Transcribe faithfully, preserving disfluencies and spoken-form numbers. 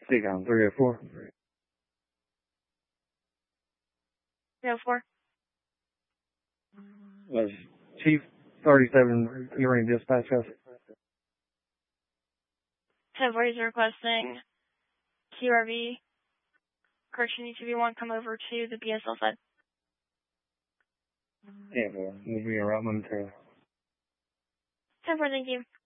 Speak on three oh four. three oh four. Was Chief thirty-seven Urine Dispatch House. ten forty is requesting Q R V. Correction E T V one come over to the B S L side. Yeah, well, we'll be around momentarily. ten four, thank you.